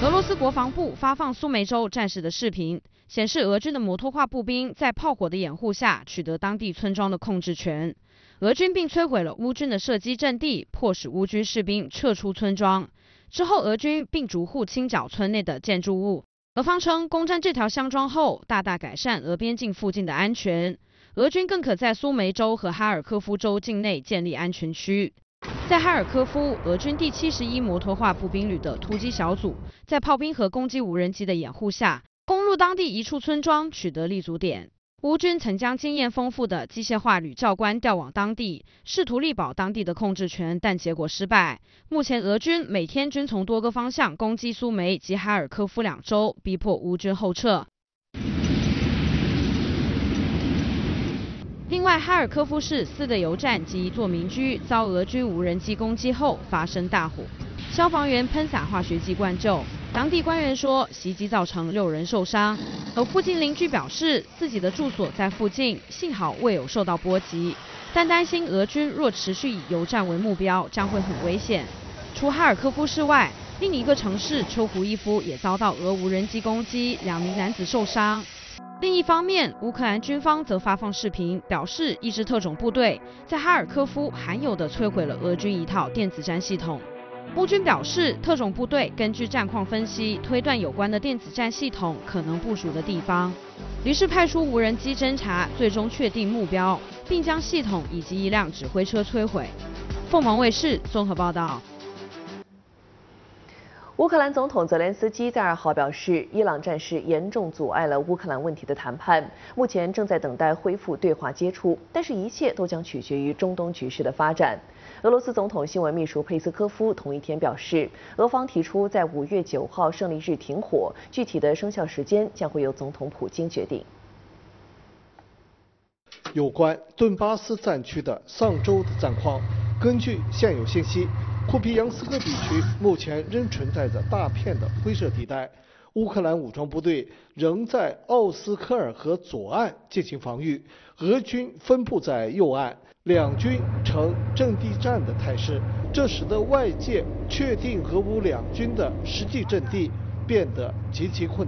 俄罗斯国防部发放苏梅州战事的视频，显示俄军的摩托化步兵在炮火的掩护下取得当地村庄的控制权。俄军并摧毁了乌军的射击阵地，迫使乌军士兵撤出村庄。之后，俄军并逐户清剿村内的建筑物。俄方称，攻占这条乡庄后，大大改善俄边境附近的安全。俄军更可在苏梅州和哈尔科夫州境内建立安全区。在哈尔科夫，俄军第71摩托化步兵旅的突击小组，在炮兵和攻击无人机的掩护下，攻入当地一处村庄，取得立足点。乌军曾将经验丰富的机械化旅教官调往当地，试图力保当地的控制权，但结果失败。目前，俄军每天均从多个方向攻击苏梅及哈尔科夫两州，逼迫乌军后撤。另外，哈尔科夫市4个油站及一座民居遭俄军无人机攻击后发生大火，消防员喷洒化学剂灌救。当地官员说，袭击造成6人受伤，而附近邻居表示，自己的住所在附近，幸好未有受到波及，但担心俄军若持续以油站为目标，将会很危险。除哈尔科夫市外，另一个城市丘胡伊夫也遭到俄无人机攻击，2名男子受伤。另一方面，乌克兰军方则发放视频，表示一支特种部队在哈尔科夫罕有地摧毁了俄军一套电子战系统。乌军表示，特种部队根据战况分析，推断有关的电子战系统可能部署的地方，于是派出无人机侦察，最终确定目标，并将系统以及一辆指挥车摧毁。凤凰卫视综合报道。 乌克兰总统泽连斯基在2号表示，伊朗战事严重阻碍了乌克兰问题的谈判，目前正在等待恢复对话接触，但是一切都将取决于中东局势的发展。俄罗斯总统新闻秘书佩斯科夫同一天表示，俄方提出在5月9号胜利日停火，具体的生效时间将会由总统普京决定。 有关顿巴斯战区的上周的战况，根据现有信息，库皮扬斯克地区目前仍存在着大片的灰色地带，乌克兰武装部队仍在奥斯科尔河左岸进行防御，俄军分布在右岸，两军呈阵地战的态势，这使得外界确定俄乌两军的实际阵地变得极其困难。